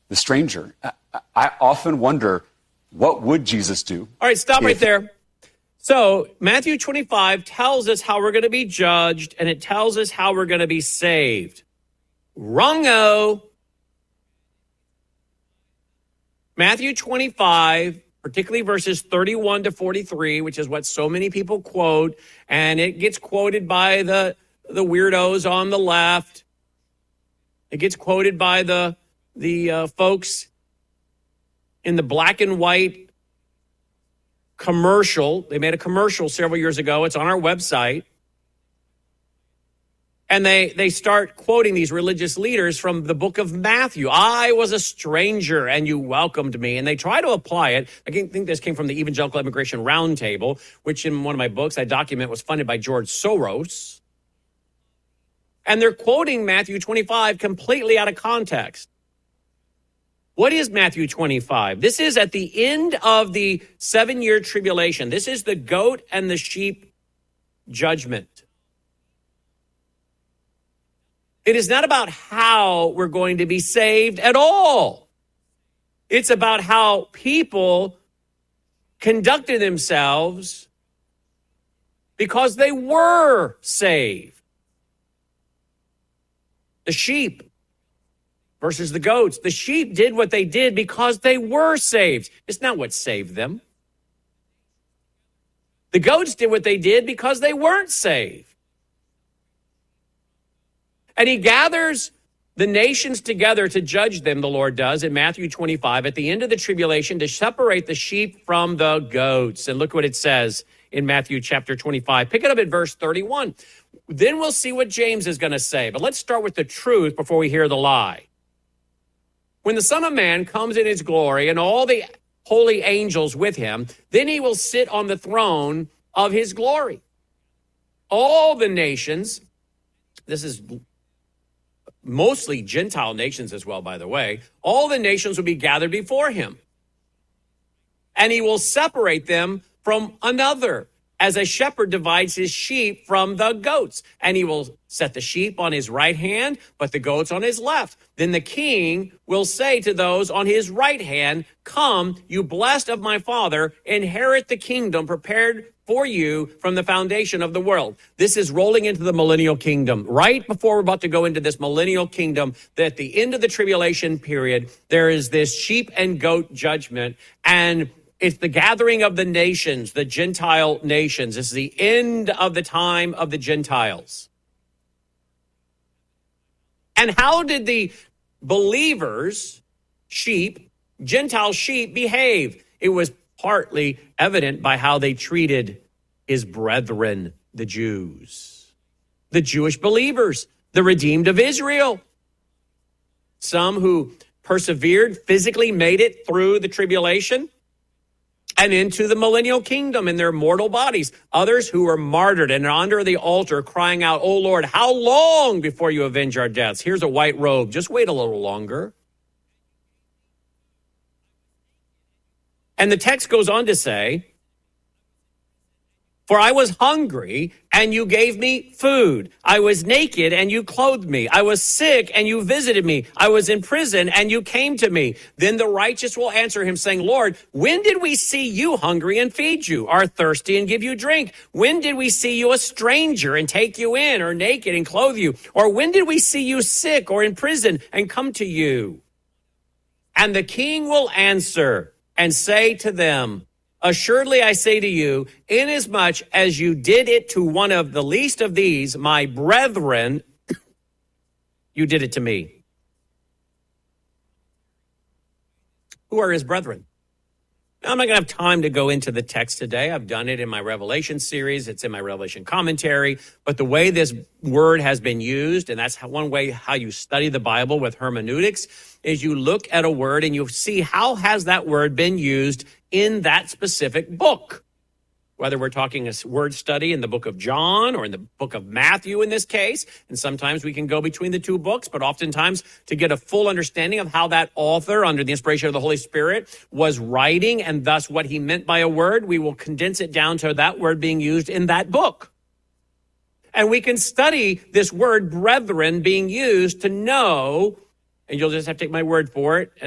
the stranger. I often wonder, what would Jesus do? All right, stop right there. So Matthew 25 tells us how we're going to be judged, and it tells us how we're going to be saved. Wrong-o. Matthew 25, particularly verses 31 to 43, which is what so many people quote, and it gets quoted by the weirdos on the left. It gets quoted by the folks in the black and white commercial. They made a commercial several years ago. It's on our website. And they start quoting these religious leaders from the book of Matthew. I was a stranger and you welcomed me. And they try to apply it. I think this came from the Evangelical Immigration Roundtable, which in one of my books I document was funded by George Soros. And they're quoting Matthew 25 completely out of context. What is Matthew 25? This is at the end of the 7-year tribulation. This is the goat and the sheep judgment. It is not about how we're going to be saved at all. It's about how people conducted themselves because they were saved. The sheep versus the goats. The sheep did what they did because they were saved. It's not what saved them. The goats did what they did because they weren't saved. And he gathers the nations together to judge them, the Lord does, in Matthew 25, at the end of the tribulation, to separate the sheep from the goats. And look what it says in Matthew chapter 25. Pick it up at verse 31. Then we'll see what James is going to say. But let's start with the truth before we hear the lie. When the Son of Man comes in his glory and all the holy angels with him, then he will sit on the throne of his glory. All the nations, this is mostly Gentile nations as well, by the way, all the nations will be gathered before him. And he will separate them from another, as a shepherd divides his sheep from the goats. And he will set the sheep on his right hand, but the goats on his left. Then the king will say to those on his right hand, come, you blessed of my Father, inherit the kingdom prepared for you from the foundation of the world. This is rolling into the millennial kingdom. Right before we're about to go into this millennial kingdom, that at the end of the tribulation period, there is this sheep and goat judgment, and it's the gathering of the nations, the Gentile nations. This is the end of the time of the Gentiles. And how did the believers, sheep, Gentile sheep, behave? It was partly evident by how they treated his brethren, the Jews, the Jewish believers, the redeemed of Israel. Some who persevered, physically made it through the tribulation and into the millennial kingdom in their mortal bodies. Others who were martyred and are under the altar crying out, "Oh Lord, how long before you avenge our deaths? Here's a white robe. Just wait a little longer." And the text goes on to say, "For I was hungry, and you gave me food. I was naked, and you clothed me. I was sick, and you visited me. I was in prison, and you came to me." Then the righteous will answer him, saying, "Lord, when did we see you hungry and feed you, or thirsty and give you drink? When did we see you a stranger and take you in, or naked and clothe you? Or when did we see you sick or in prison and come to you?" And the king will answer and say to them, "Assuredly I say to you, inasmuch as you did it to one of the least of these, my brethren, you did it to me." Who are his brethren? Now, I'm not going to have time to go into the text today. I've done it in my Revelation series. It's in my Revelation commentary. But the way this word has been used, and that's one way how you study the Bible with hermeneutics, is you look at a word and you see how has that word been used in that specific book. Whether we're talking a word study in the book of John or in the book of Matthew in this case, and sometimes we can go between the two books, but oftentimes to get a full understanding of how that author, under the inspiration of the Holy Spirit, was writing and thus what he meant by a word, we will condense it down to that word being used in that book. And we can study this word brethren being used to know, and you'll just have to take my word for it,